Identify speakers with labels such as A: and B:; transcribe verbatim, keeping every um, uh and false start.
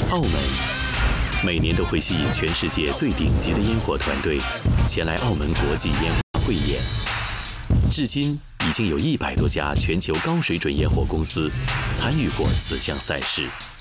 A: 澳门每年都会吸引全世界最顶级的烟火团队前来澳门国际烟花汇演。至今已经有一百多家全球高水准烟火公司参与过此项赛事。